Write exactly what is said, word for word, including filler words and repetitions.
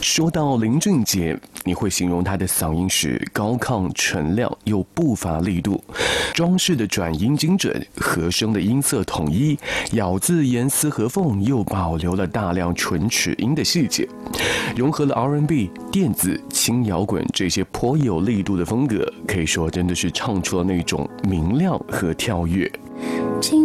说到林俊杰，你会形容他的嗓音是高亢纯亮又不乏力度，装饰的转音精准，和声的音色统一，咬字严丝合缝，又保留了大量唇齿音的细节，融合了 R and B、电子、轻摇滚这些颇有力度的风格，可以说真的是唱出了那种明亮和跳跃。